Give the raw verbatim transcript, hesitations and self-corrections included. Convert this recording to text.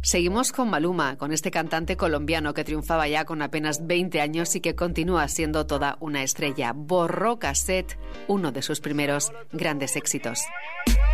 Seguimos con Maluma, con este cantante colombiano que triunfaba ya con apenas veinte años y que continúa siendo toda una estrella. Borró cassette, uno de sus primeros grandes éxitos.